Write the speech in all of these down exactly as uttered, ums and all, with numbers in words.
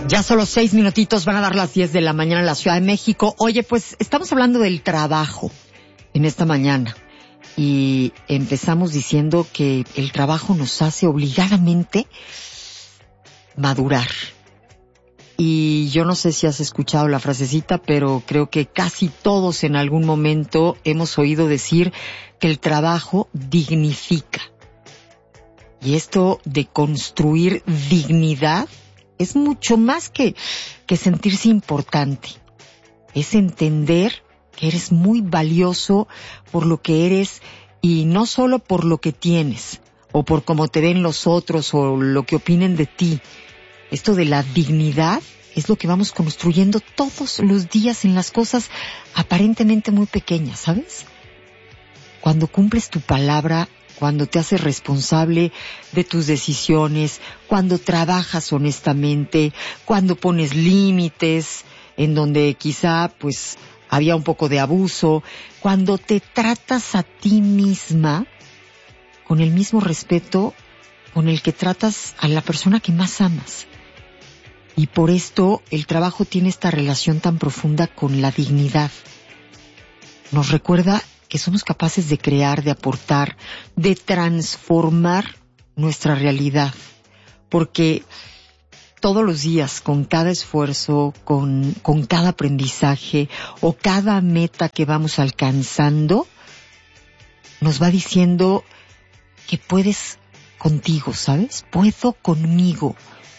Ya solo seis minutitos, van a dar las diez de la mañana en la Ciudad de México. Oye, pues estamos hablando del trabajo en esta mañana y empezamos diciendo que el trabajo nos hace obligadamente madurar. Y yo no sé si has escuchado la frasecita, pero creo que casi todos en algún momento hemos oído decir que el trabajo dignifica. Y esto de construir dignidad es mucho más que, que sentirse importante. Es entender que eres muy valioso por lo que eres y no solo por lo que tienes o por cómo te ven los otros o lo que opinen de ti. Esto de la dignidad es lo que vamos construyendo todos los días en las cosas aparentemente muy pequeñas, ¿sabes? Cuando cumples tu palabra, cuando te haces responsable de tus decisiones, cuando trabajas honestamente, cuando pones límites en donde quizá pues había un poco de abuso, cuando te tratas a ti misma con el mismo respeto con el que tratas a la persona que más amas. Y por esto el trabajo tiene esta relación tan profunda con la dignidad. Nos recuerda que somos capaces de crear, de aportar, de transformar nuestra realidad. Porque todos los días, con cada esfuerzo, con, con cada aprendizaje o cada meta que vamos alcanzando, nos va diciendo que puedes contigo, ¿sabes? Puedo conmigo.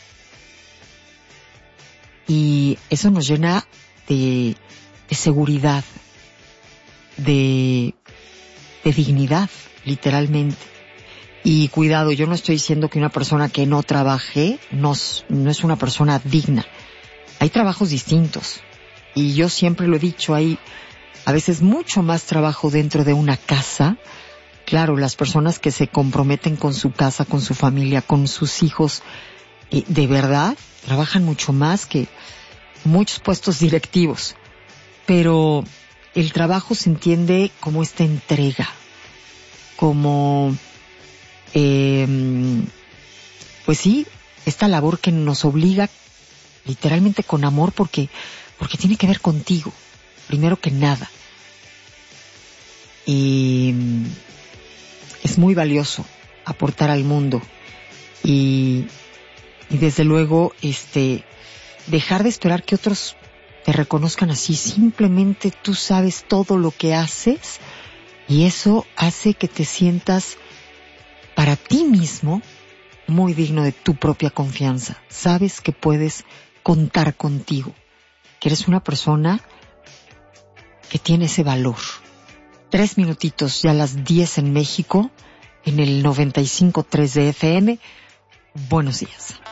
Y eso nos llena de, de seguridad, de, de dignidad, literalmente. Y cuidado, yo no estoy diciendo que una persona que no trabaje no, no es una persona digna. Hay trabajos distintos. Y yo siempre lo he dicho, hay a veces mucho más trabajo dentro de una casa. Claro, las personas que se comprometen con su casa, con su familia, con sus hijos, y de verdad trabajan mucho más que muchos puestos directivos. Pero el trabajo se entiende como esta entrega, como, eh, pues sí, esta labor que nos obliga literalmente con amor porque, porque tiene que ver contigo, primero que nada. Y es muy valioso aportar al mundo y, y desde luego, este, dejar de esperar que otros te reconozcan así. Simplemente tú sabes todo lo que haces y eso hace que te sientas para ti mismo muy digno de tu propia confianza. Sabes que puedes contar contigo, que eres una persona que tiene ese valor. Tres minutitos, ya a las diez en México, en el noventa y cinco punto tres de F M. Buenos días.